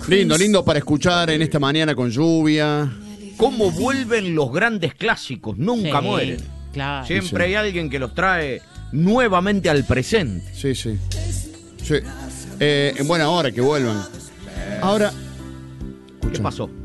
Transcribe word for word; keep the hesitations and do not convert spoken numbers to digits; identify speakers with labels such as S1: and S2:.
S1: Lindo, lindo para escuchar en esta mañana con lluvia.
S2: Cómo vuelven los grandes clásicos, nunca
S3: Sí,
S2: mueren.
S3: Claro.
S2: Siempre
S1: Sí, sí.
S2: hay alguien que los trae nuevamente al presente.
S1: Sí, sí. Sí. Eh, en buena hora que vuelvan. Ahora,
S2: ¿Qué
S1: escucha.
S2: pasó?